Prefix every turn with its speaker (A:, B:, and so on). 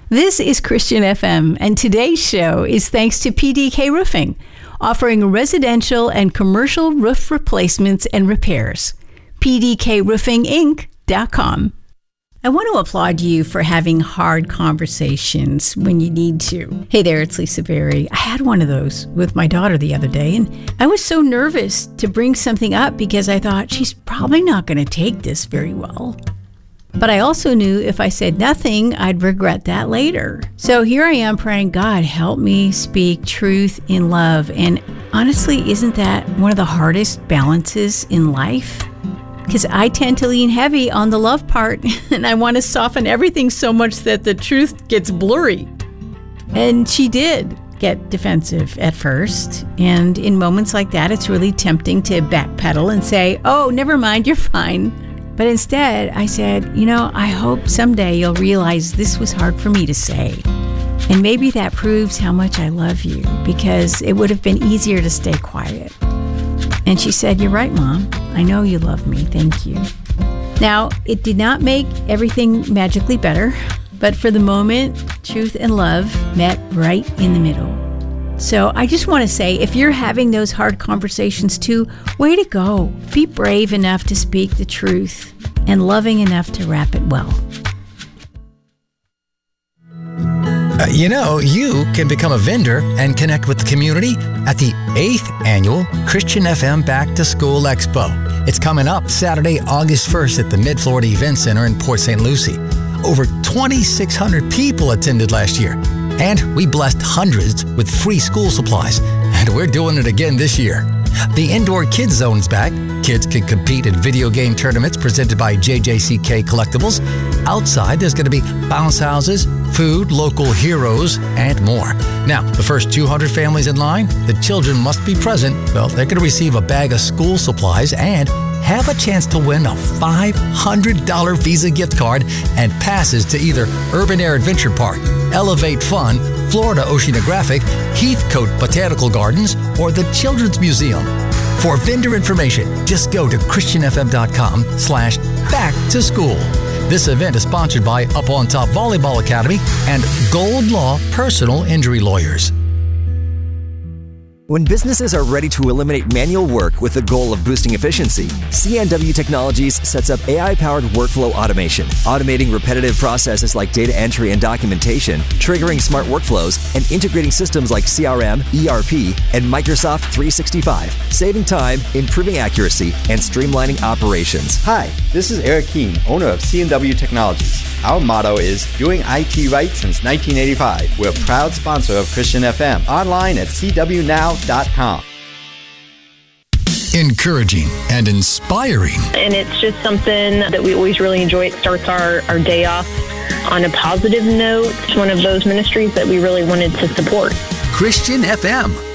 A: This is Christian FM, and today's show is thanks to PDK Roofing, offering residential and commercial roof replacements and repairs. PDKRoofingInc.com. I want to applaud you for having hard conversations when you need to. Hey there, it's Lisa Berry. I had one of those with my daughter the other day, and I was so nervous to bring something up because I thought she's probably not going to take this very well. But I also knew if I said nothing, I'd regret that later. So here I am praying, God, help me speak truth in love. And honestly, isn't that one of the hardest balances in life? Because I tend to lean heavy on the love part, and I want to soften everything so much that the truth gets blurry. And she did get defensive at first. And in moments like that, it's really tempting to backpedal and say, oh, never mind, you're fine. But instead, I said, I hope someday you'll realize this was hard for me to say. And maybe that proves how much I love you, because it would have been easier to stay quiet. And she said, you're right, Mom. I know you love me. Thank you. Now, it did not make everything magically better, but for the moment, truth and love met right in the middle. So I just want to say, if you're having those hard conversations too, way to go. Be brave enough to speak the truth and loving enough to wrap it well.
B: You can become a vendor and connect with the community at the 8th Annual Christian FM Back to School Expo. It's coming up Saturday, August 1st at the Mid-Florida Event Center in Port St. Lucie. Over 2,600 people attended last year, and we blessed hundreds with free school supplies, and we're doing it again this year. The Indoor Kids Zone's back. Kids can compete in video game tournaments presented by JJCK Collectibles. Outside, there's going to be bounce houses, food, local heroes, and more. Now, the first 200 families in line, the children must be present. Well, they're going to receive a bag of school supplies and have a chance to win a $500 Visa gift card and passes to either Urban Air Adventure Park, Elevate Fun, Florida Oceanographic, Heathcote Botanical Gardens, or the Children's Museum. For vendor information, just go to christianfm.com/back-to-school. This event is sponsored by Up on Top Volleyball Academy and Gold Law Personal Injury Lawyers.
C: When businesses are ready to eliminate manual work with the goal of boosting efficiency, CNW Technologies sets up AI-powered workflow automation, automating repetitive processes like data entry and documentation, triggering smart workflows, and integrating systems like CRM, ERP, and Microsoft 365, saving time, improving accuracy, and streamlining operations.
D: Hi, this is Eric Keene, owner of CNW Technologies. Our motto is doing IT right since 1985. We're a proud sponsor of Christian FM. Online at cwnow.com.
B: Encouraging and inspiring.
E: And it's just something that we always really enjoy. It starts our day off on a positive note. It's one of those ministries that we really wanted to support.
B: Christian FM.